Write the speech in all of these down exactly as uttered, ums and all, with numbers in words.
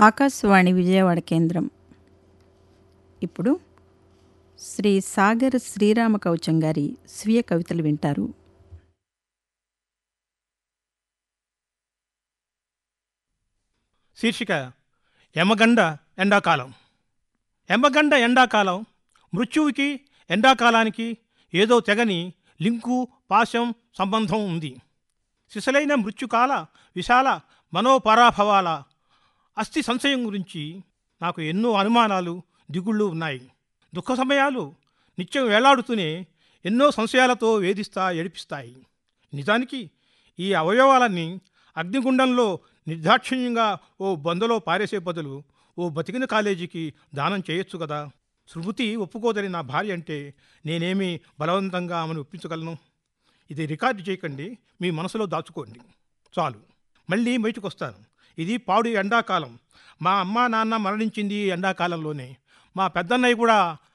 ఆకాశవాణి విజయవాడ కేంద్రం. ఇప్పుడు శ్రీ సాగర్ శ్రీరామ కవచం గారి స్వీయ కవితలు వింటారు. శీర్షిక యమగండ ఎండాకాలం. యమగండ ఎండాకాలం మృత్యువుకి ఎండాకాలానికి ఏదో తెగని లింకు పాశం సంబంధం ఉంది. సిసలైన మృత్యుకాల విశాల మనోపరాభవాల అస్థి సంశయం గురించి నాకు ఎన్నో అనుమానాలు దిగుళ్ళు ఉన్నాయి. దుఃఖ సమయాలు నిత్యం వేలాడుతూనే ఎన్నో సంశయాలతో వేధిస్తా ఏడిపిస్తాయి. నిజానికి ఈ అవయవాలన్నీ అగ్నిగుండంలో నిర్దాక్షిణ్యంగా ఓ బొందలో పారేసే బదులు ఓ బతికిన కాలేజీకి దానం చేయొచ్చు కదా. శృతి ఒప్పుకోదని నా భార్య అంటే నేనేమీ బలవంతంగా ఆమెను ఒప్పించగలను? ఇది రికార్డు చేయకండి, మీ మనసులో దాచుకోండి చాలు. మళ్ళీ బయటకు వస్తాను. ఇది పాడు ఎండాకాలం. మా అమ్మ నాన్న మరణించింది ఎండాకాలంలోనే. మా పెద్దన్నయ్య కూడా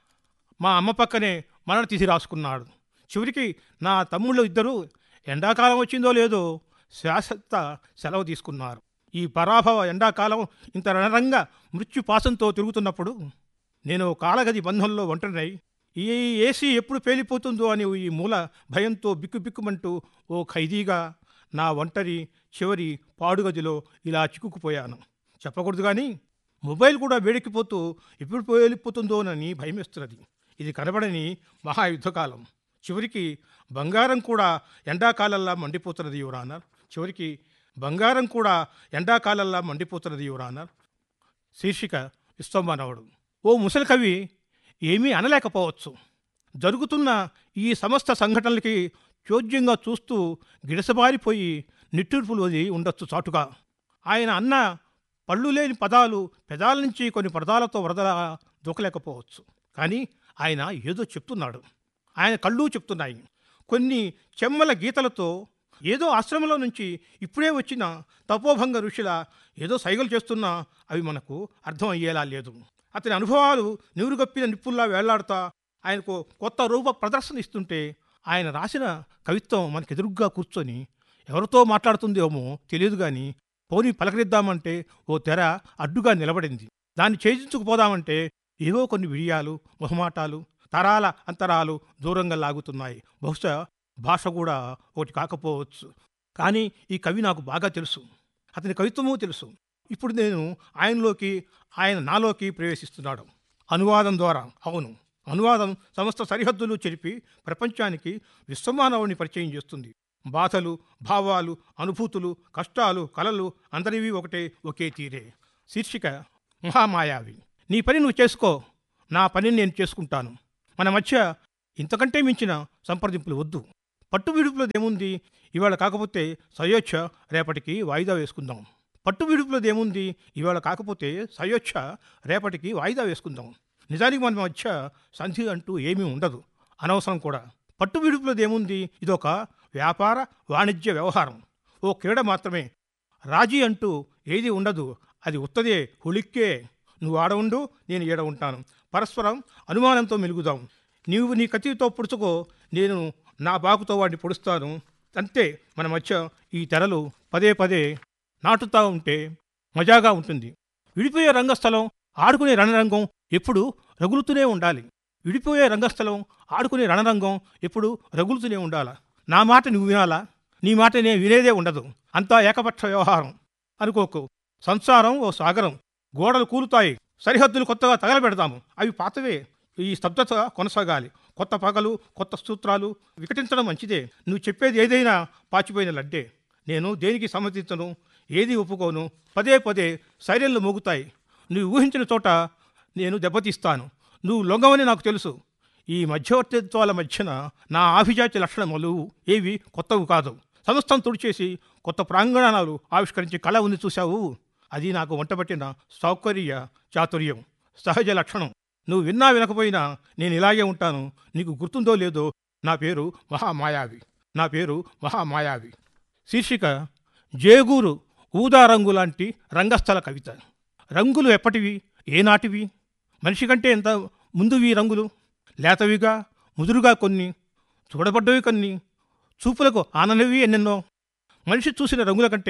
మా అమ్మ పక్కనే మరణ తిథి రాసుకున్నాడు. చివరికి నా తమ్ముళ్ళు ఇద్దరూ ఎండాకాలం వచ్చిందో లేదో శాశ్వత సెలవు తీసుకున్నారు. ఈ పరాభవ ఎండాకాలం ఇంత రణరంగా మృత్యుపాసంతో తిరుగుతున్నప్పుడు నేను కాలగది బంధంలో ఒంటరినై ఈ ఏసీ ఎప్పుడు పేలిపోతుందో అని ఈ మూల భయంతో బిక్కుబిక్కుమంటూ ఓ ఖైదీగా నా ఒంటరి చివరి పాడుగదిలో ఇలా చిక్కుకుపోయాను. చెప్పకూడదు కానీ మొబైల్ కూడా వేడెక్కిపోతూ ఎప్పుడు పేలిపోతుందోనని భయమేస్తున్నది. ఇది కనబడని మహాయుద్ధకాలం. చివరికి బంగారం కూడా ఎండాకాలంలా మండిపోతున్నది యువరానర్. చివరికి బంగారం కూడా ఎండాకాలంలా మండిపోతున్నది యువరానర్. శీర్షిక విశ్వమానవుడు. ఓ ముసలి కవి ఏమీ అనలేకపోవచ్చు. జరుగుతున్న ఈ సమస్త సంఘటనలకి చోద్యంగా చూస్తూ గిడసబారిపోయి నిట్టూర్పులు వది ఉండొచ్చు చాటుగా. ఆయన అన్న పళ్ళు లేని పదాలు పెదాల నుంచి కొన్ని పదాలతో వరదలా దూకలేకపోవచ్చు. కానీ ఆయన ఏదో చెప్తున్నాడు. ఆయన కళ్ళు చెప్తున్నాయి. కొన్ని చెమ్మల గీతలతో ఏదో ఆశ్రమంలో నుంచి ఇప్పుడే వచ్చిన తపోభంగ ఋషుల ఏదో సైగలు చేస్తున్నా అవి మనకు అర్థం అయ్యేలా లేదు. అతని అనుభవాలు నీరుగప్పిన నిప్పుల్లా వేళ్లాడుతా ఆయనకు కొత్త రూప ప్రదర్శన ఇస్తుంటే ఆయన రాసిన కవిత్వం మనకెదురుగ్గా కూర్చొని ఎవరితో మాట్లాడుతుందేమో తెలియదు కానీ పోనీ పలకరిద్దామంటే ఓ తెర అడ్డుగా నిలబడింది. దాన్ని ఛేదించుకుపోదామంటే ఏవో కొన్ని విడియాలు మొహమాటాలు తరాల అంతరాలు దూరంగా లాగుతున్నాయి. బహుశా భాష కూడా ఒకటి కాకపోవచ్చు. కానీ ఈ కవి నాకు బాగా తెలుసు, అతని కవిత్వమూ తెలుసు. ఇప్పుడు నేను ఆయనలోకి ఆయన నాలోకి ప్రవేశిస్తున్నాడు అనువాదం ద్వారా. అవును, అనువాదం సమస్త సరిహద్దులు చెరిపి ప్రపంచానికి విశ్వమానవుని పరిచయం చేస్తుంది. బాధలు భావాలు అనుభూతులు కష్టాలు కలలు అందరివి ఒకటే ఒకే తీరే. శీర్షిక మహామాయావి. నీ పని నువ్వు చేసుకో, నా పనిని నేను చేసుకుంటాను. మన మధ్య ఇంతకంటే మించిన సంప్రదింపులు వద్దు. పట్టు విడుపులదేముంది, ఇవాళ కాకపోతే సయోచ్ఛ రేపటికి వాయిదా వేసుకుందాం. పట్టు విడుపులదేముంది, ఇవాళ కాకపోతే సయోచ్ఛ రేపటికి వాయిదా వేసుకుందాం. నిజానికి మన మధ్య సంధి అంటూ ఏమీ ఉండదు, అనవసరం కూడా. పట్టు విడుపులదేముంది, ఇదొక వ్యాపార వాణిజ్య వ్యవహారం, ఓ క్రీడ మాత్రమే. రాజీ అంటూ ఏది ఉండదు, అది ఉత్తదే హుళిక్కే. నువ్వు ఆడ ఉండు, నేను ఈడ ఉంటాను. పరస్పరం అనుమానంతో మెలుగుదాం. నీవు నీ కత్తితో పొడుచుకో, నేను నా బాకుతో వాడిని పొడుస్తాను. అంతే. మన మధ్య ఈ తెరలు పదే పదే నాటుతూ ఉంటే మజాగా ఉంటుంది. విడిపోయే రంగస్థలం ఆడుకునే రణరంగం ఎప్పుడు రగులుతూనే ఉండాలి. విడిపోయే రంగస్థలం ఆడుకునే రణరంగం ఎప్పుడు రగులుతూనే ఉండాలా. నా మాట నువ్వు వినాలా, నీ మాట నేను వినేదే ఉండదు. అంతా ఏకపక్ష వ్యవహారం అనుకోకు. సంసారం ఓ సాగరం, గోడలు కూలుతాయి, సరిహద్దులు కొత్తగా తగలబెడతాము, అవి పాతవే. ఈ స్తబ్దత కొనసాగాలి. కొత్త పగలు కొత్త సూత్రాలు వికటించడం మంచిదే. నువ్వు చెప్పేది ఏదైనా పాచిపోయిన లడ్డే. నేను దేనికి సమ్మతించను, ఏది ఒప్పుకోను. పదే పదే సైరన్లు మోగుతాయి. నువ్వు ఊహించిన చోట నేను దెబ్బతీస్తాను. నువ్వు లొంగవని నాకు తెలుసు. ఈ మధ్యవర్తిత్వాల మధ్యన నా ఆభిజాతి లక్షణములు ఏవి కొత్తవి కాదు. సమస్తం తుడిచేసి కొత్త ప్రాంగణాలు ఆవిష్కరించి కళ ఉంది చూశావు. అది నాకు వంటబట్టిన సౌకర్య చాతుర్యం, సహజ లక్షణం. నువ్వు విన్నా వినకపోయినా నేను ఇలాగే ఉంటాను. నీకు గుర్తుందో లేదో, నా పేరు మహామాయావి. నా పేరు మహామాయావి. శీర్షిక జేగూరు ఊదా రంగు లాంటి రంగస్థల కవిత. రంగులు ఎప్పటివి, ఏనాటివి? మనిషి కంటే ఎంత ముందువి రంగులు. లేతవిగా ముదురుగా కొన్ని, చూడబడ్డవి కొన్ని, చూపులకు ఆననవి ఎన్నెన్నో. మనిషి చూసిన రంగుల కంటే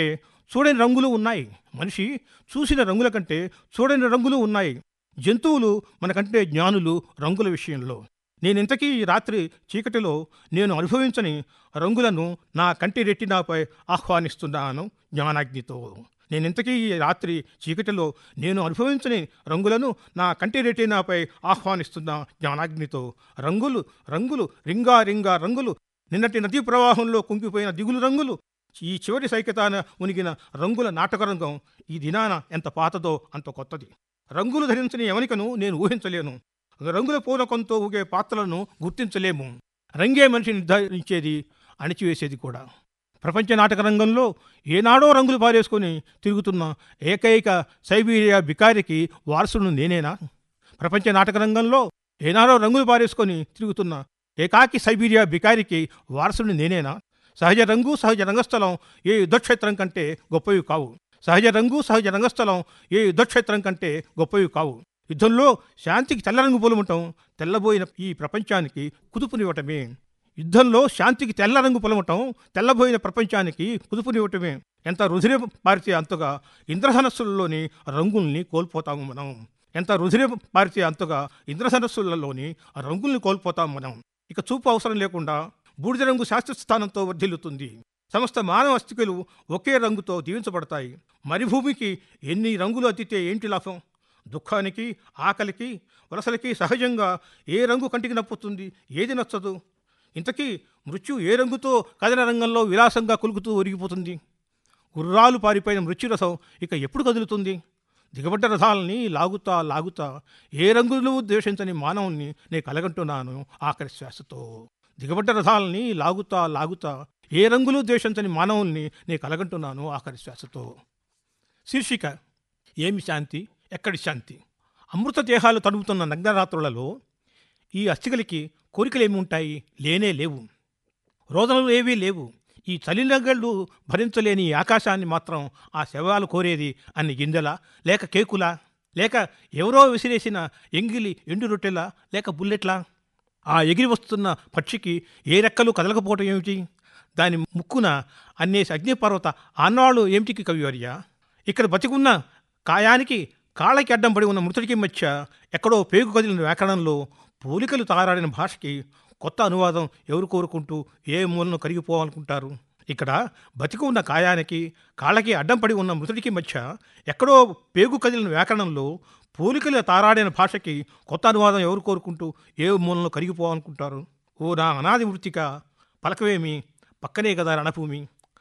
చూడని రంగులు ఉన్నాయి. మనిషి చూసిన రంగుల కంటే చూడని రంగులు ఉన్నాయి. జంతువులు మనకంటే జ్ఞానులు రంగుల విషయంలో. నేనింతకీ ఈ రాత్రి చీకటిలో నేను అనుభవించని రంగులను నా కంటి రెట్టినాపై ఆహ్వానిస్తున్నాను జ్ఞానాగ్నితో. నేనింతకీ ఈ రాత్రి చీకటిలో నేను అనుభవించని రంగులను నా కంటి రెట్టినాపై ఆహ్వానిస్తున్నా జ్ఞానాగ్నితో. రంగులు రంగులు రింగా రింగా రంగులు, నిన్నటి నదీ ప్రవాహంలో కుంగిపోయిన దిగులు రంగులు, ఈ చివరి సైకతాన ఉనిగిన రంగుల నాటకరంగం ఈ దినాన ఎంత పాతదో అంత కొత్తది. రంగులు ధరించని యవనికను నేను ఊహించలేను. రంగుల పూనకంతో ఊగే పాత్రలను గుర్తించలేము. రంగే మనిషి నిర్ధారించేది, అణిచివేసేది కూడా. ప్రపంచ నాటక రంగంలో ఏనాడో రంగులు పారేసుకొని తిరుగుతున్న ఏకైక సైబీరియా బికారికి వారసుడు నేనేనా? ప్రపంచ నాటక రంగంలో ఏనాడో రంగులు పారేసుకొని తిరుగుతున్న ఏకాకి సైబీరియా బికారికి వారసుడు నేనేనా? సహజ రంగు సహజ రంగస్థలం ఏ యుద్ధక్షేత్రం కంటే గొప్పవి కావు. సహజ రంగు సహజ రంగస్థలం ఏ యుద్ధక్షేత్రం కంటే గొప్పవి కావు. యుద్ధంలో శాంతికి తెల్లరంగు పొలమటం తెల్లబోయిన ఈ ప్రపంచానికి కుదుపునివ్వటమే. యుద్ధంలో శాంతికి తెల్లరంగు పొలమటం తెల్లబోయిన ప్రపంచానికి కుదుపునివ్వటమే. ఎంత రుధిరం పారితే అంతగా ఇంద్రధనస్సులలోని రంగుల్ని కోల్పోతాము మనం. ఎంత రుధిరం పారితే అంతగా ఇంద్రధనస్సులలోని రంగుల్ని కోల్పోతాము మనం. ఇక చూపు అవసరం లేకుండా బూడిద రంగు శాస్త్రస్థానంతో వర్ధిల్లుతుంది. సమస్త మానవ అస్థికలు ఒకే రంగుతో దీవించబడతాయి. మరుభూమికి ఎన్ని రంగులు అద్దితే ఏంటి లాభం? దుఃఖానికి, ఆకలికి, వలసలకి సహజంగా ఏ రంగు కంటికి నప్పుతుంది, ఏది నచ్చదు? ఇంతకీ మృత్యు ఏ రంగుతో కథన రంగంలో విలాసంగా కులుకుతూ ఒరిగిపోతుంది? గుర్రాలు పారిపోయిన మృత్యురసం ఇక ఎప్పుడు కదులుతుంది? దిగబడ్డ రథాలని లాగుతా లాగుతా ఏ రంగులు ద్వేషించని మానవుణ్ణి నే కలగంటున్నాను ఆఖరి శ్వాసతో. దిగబడ్డ రథాలని లాగుతా లాగుతా ఏ రంగులు ద్వేషించని మానవుల్ని నే కలగంటున్నాను ఆఖరి శ్వాసతో. శీర్షిక: ఏమి శాంతి, ఎక్కడి శాంతి? అమృత దేహాలు తడుపుతున్న నగ్నరాత్రులలో ఈ అస్థికలకి కోరికలేమి ఉంటాయి? లేనే లేవు. రోదనలు ఏవీ లేవు. ఈ చలినగళ్ళు భరించలేని ఆకాశాన్ని మాత్రం ఆ శవాలు కోరేది అన్ని గింజలా, లేక కేకులా, లేక ఎవరో విసిరేసిన ఎంగిలి ఎండు రొట్టెలా, లేక బుల్లెట్లా? ఆ ఎగిరి వస్తున్న పక్షికి ఏ రెక్కలు కదలకపోవటం ఏమిటి? దాని ముక్కున అన్నేసి అగ్నిపర్వత ఆన్నాళ్ళు ఏమిటికి కవివర్య? ఇక్కడ బతికున్న కాయానికి కాళ్ళకి అడ్డం పడి ఉన్న మృతుడికి మధ్య ఎక్కడో పేగు కదిలిన వ్యాకరణంలో పోలికలు తారాడిన భాషకి కొత్త అనువాదం ఎవరు కోరుకుంటూ ఏ మూలను కరిగిపోవాలనుకుంటారు? ఇక్కడ బతికి ఉన్న కాయానికి కాళ్ళకి అడ్డం పడి ఉన్న మృతుడికి మధ్య ఎక్కడో పేగు కదిలిన వ్యాకరణంలో పోలికలు తారాడిన భాషకి కొత్త అనువాదం ఎవరు కోరుకుంటూ ఏ మూలను కరిగిపోవాలనుకుంటారు? ఓ నా అనాది మృతిక, పలకవేమి, పక్కనే కదా రణభూమి.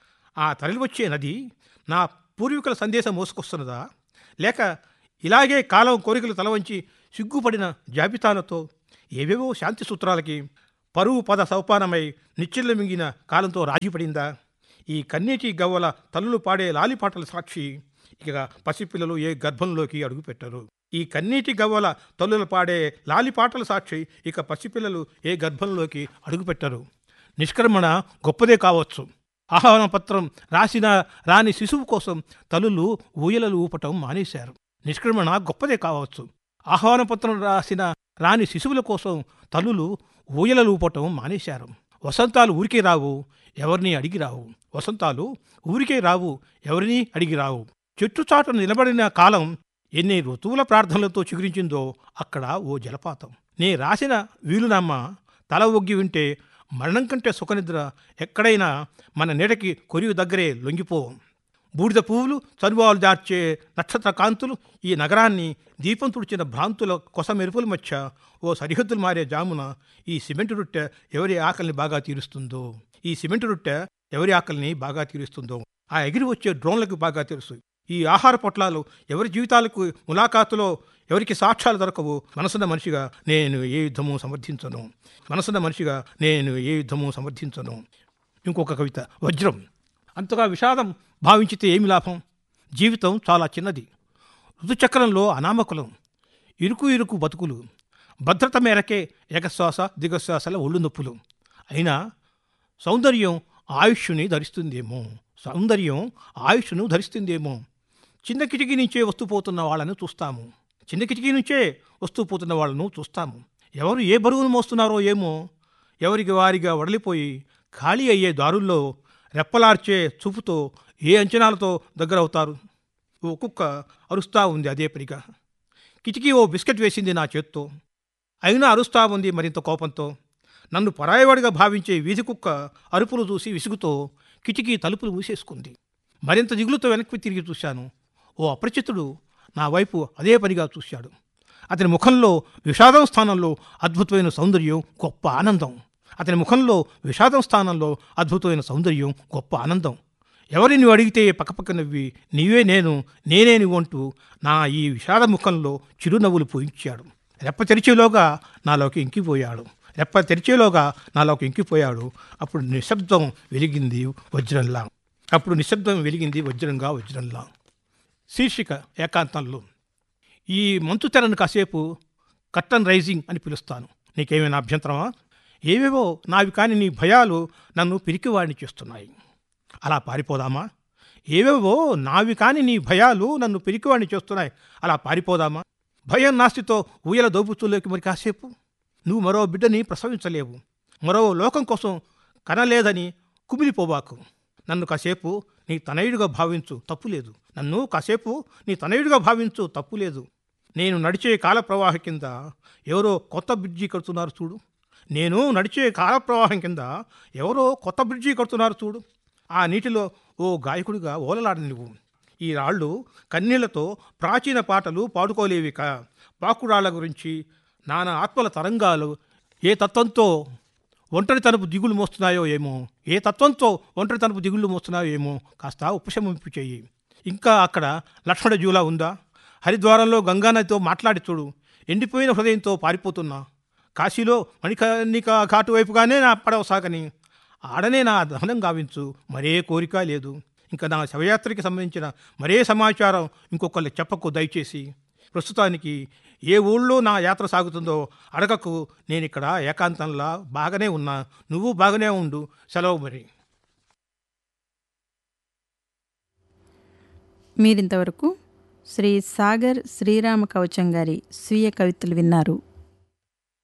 ఆ తరలి వచ్చే నది నా పూర్వీకుల సందేశం మోసుకొస్తున్నదా? లేక ఇలాగే కాలం కోరికలు తలవంచి సిగ్గుపడిన జాబితాలతో ఏవేవో శాంతి సూత్రాలకి పరువు పద సౌపానమై నిచ్చిళ్ళ మింగిన కాలంతో రాజీపడిందా? ఈ కన్నీటి గవ్వల తల్లులు పాడే లాలిపాటల సాక్షి ఇక పసిపిల్లలు ఏ గర్భంలోకి అడుగుపెట్టరు. ఈ కన్నీటి గవ్వల తల్లులు పాడే లాలిపాటల సాక్షి ఇక పసిపిల్లలు ఏ గర్భంలోకి అడుగుపెట్టరు. నిష్క్రమణ గొప్పదే కావచ్చు. ఆహ్వాన పత్రం రాసిన రాని శిశువు కోసం తల్లులు ఊయలలు ఊపటం మానేశారు. నిష్క్రమణ గొప్పదే కావచ్చు. ఆహ్వాన పత్రం రాసిన రాని శిశువుల కోసం తల్లులు ఊయలలు ఊపటం మానేశారు. వసంతాలు ఊరికే రావు, ఎవరిని అడిగి రావు. వసంతాలు ఊరికే రావు, ఎవరిని అడిగి రావు. చెట్టుచాటున నిలబడిన కాలం ఎన్ని ఋతువుల ప్రార్థనలతో చిగురించిందో అక్కడ ఓ జలపాతం. నే రాసిన వీలునామ తల ఒగ్గి వింటే మరణం కంటే సుఖనిద్ర ఎక్కడైనా మన నీడకి కొరివి దగ్గరే లొంగిపోవం. బూడిద పువ్వులు, చనువాలు దార్చే నక్షత్ర కాంతులు ఈ నగరాన్ని దీపం తుడిచిన భ్రాంతుల కొస మెరుపుల మధ్య ఓ సరిహద్దులు మారే జామున ఈ సిమెంటు రొట్టె ఎవరి ఆకలిని బాగా తీరుస్తుందో, ఈ సిమెంటు రొట్టె ఎవరి ఆకలిని బాగా తీరుస్తుందో ఆ ఎగిరి వచ్చే డ్రోన్లకు బాగా తెలుసు. ఈ ఆహార పొట్లాలు ఎవరి జీవితాలకు ములాఖాతులో ఎవరికి సాక్ష్యాలు దొరకవు. మనసున్న మనిషిగా నేను ఏ యుద్ధము సమర్థించను, మనసున్న మనిషిగా నేను ఏ యుద్ధము సమర్థించను. ఇంకొక కవిత వజ్రం. అంతగా విషాదం భావించితే ఏమి లాభం? జీవితం చాలా చిన్నది. ఋతుచక్రంలో అనామకులం, ఇరుకు ఇరుకు బతుకులు, భద్రత మేరకే ఏకశ్వాస దిగశ్వాసల ఒళ్ళు నొప్పులు. అయినా సౌందర్యం ఆయుష్ని ధరిస్తుందేమో, సౌందర్యం ఆయుష్ను ధరిస్తుందేమో. చిన్న కిటికీ నుంచే వస్తూ పోతున్న వాళ్ళను చూస్తాము, చిన్న కిటికీ నుంచే వస్తూ పోతున్న వాళ్ళను చూస్తాము. ఎవరు ఏ బరువును మోస్తున్నారో ఏమో, ఎవరికి వారిగా వడలిపోయి ఖాళీ అయ్యే దారుల్లో రెప్పలార్చే చూపుతో ఏ అంచనాలతో దగ్గర అవుతారు? ఓ కుక్క అరుస్తా ఉంది అదే పనిగా. కిటికీ ఓ బిస్కెట్ వేసింది నా చేత్తో. అయినా అరుస్తా ఉంది మరింత కోపంతో. నన్ను పరాయవాడిగా భావించే వీధి కుక్క అరుపులు చూసి విసుగుతో కిటికీ తలుపులు మూసేసుకుంది. మరింత దిగులుతో వెనక్కి తిరిగి చూశాను. ఓ అపరిచితుడు నా వైపు అదే పనిగా చూశాడు. అతని ముఖంలో విషాదం స్థానంలో అద్భుతమైన సౌందర్యం, గొప్ప ఆనందం. అతని ముఖంలో విషాదం స్థానంలో అద్భుతమైన సౌందర్యం, గొప్ప ఆనందం. ఎవరి నువ్వు అడిగితే పక్కపక్క నవ్వి నీవే నేను, నేనే నువ్వు అంటూ నా ఈ విషాద ముఖంలో చిరునవ్వులు పోయించాడు. రెప్ప తెరిచేలోగా నాలోకి ఇంకిపోయాడు. రెప్ప తెరిచేలోగా నాలోకి ఇంకిపోయాడు. అప్పుడు నిశ్శబ్దం వెలిగింది వజ్రంలా. అప్పుడు నిశ్శబ్దం వెలిగింది వజ్రంగా వజ్రంలా. శీర్షిక ఏకాంతంలో. ఈ మంచు తెరను కాసేపు కర్టన్ రైజింగ్ అని పిలుస్తాను. నీకేమైనా అభ్యంతరమా? ఏవేవో నావి కాని నీ భయాలు నన్ను పిరికివాడిని చేస్తున్నాయి. అలా పారిపోదామా? ఏవేవో నావి కాని నీ భయాలు నన్ను పిరికివాడిని చేస్తున్నాయి. అలా పారిపోదామా? భయం నాస్తితో ఊయల దోబుతులోకి మరి కాసేపు. నువ్వు మరో బిడ్డని ప్రసవించలేవు. మరో లోకం కోసం కనలేదని కుమిలిపోబాకు. నన్ను కాసేపు నీ తనయుడిగా భావించు, తప్పులేదు. నన్ను కాసేపు నీ తనయుడిగా భావించు, తప్పులేదు. నేను నడిచే కాల ప్రవాహం కింద ఎవరో కొత్త బ్రిడ్జి కడుతున్నారు చూడు. నేను నడిచే కాల ప్రవాహం కింద ఎవరో కొత్త బ్రిడ్జి కడుతున్నారు చూడు. ఆ నీటిలో ఓ గాయకుడిగా ఓలలాడ నువ్వు. ఈ రాళ్ళు కన్నీళ్లతో ప్రాచీన పాటలు పాడుకోలేవిక. పాకురాళ్ల గురించి నానా ఆత్మల తరంగాలు ఏ తత్వంతో ఒంటరి తనపు దిగులు మోస్తున్నాయో ఏమో, ఏ తత్వంతో ఒంటరి తనపు దిగుళ్ళు మోస్తున్నాయో ఏమో కాస్త ఉపశమింపు చెయ్యి. ఇంకా అక్కడ లక్ష్మణ జూలా ఉందా? హరిద్వారంలో గంగానదితో మాట్లాడి చూడు. ఎండిపోయిన హృదయంతో పారిపోతున్నా. కాశీలో మణికర్ణిక ఘాటు వైపుగానే నా పడవ సాగని. ఆడనే నా దహనం గావించు. మరే కోరిక లేదు. ఇంకా నా శవయాత్రకి సంబంధించిన మరే సమాచారం ఇంకొకళ్ళు చెప్పకు దయచేసి. ప్రస్తుతానికి ఏ ఊళ్ళో నా యాత్ర సాగుతుందో అడగకు. నేనిక్కడ ఏకాంతంలా బాగానే ఉన్నా. నువ్వు బాగానే ఉండు. సెలవు మరి. మీరింతవరకు శ్రీ సాగర్ శ్రీరామ కవచం గారి స్వీయ కవితలు విన్నారు.